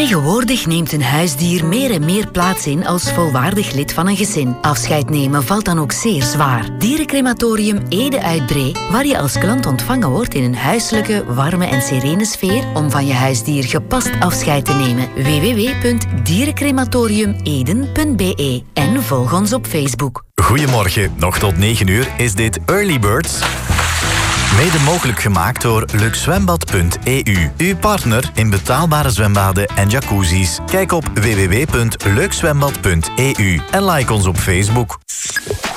Tegenwoordig neemt een huisdier meer en meer plaats in als volwaardig lid van een gezin. Afscheid nemen valt dan ook zeer zwaar. Dierencrematorium Ede uit Bree, waar je als klant ontvangen wordt in een huiselijke, warme en serene sfeer om van je huisdier gepast afscheid te nemen. www.dierencrematoriumeden.be en volg ons op Facebook. Goedemorgen, nog tot 9 uur is dit Early Birds. Mede mogelijk gemaakt door luxzwembad.eu. Uw partner in betaalbare zwembaden en jacuzzis. Kijk op www.luxzwembad.eu en like ons op Facebook.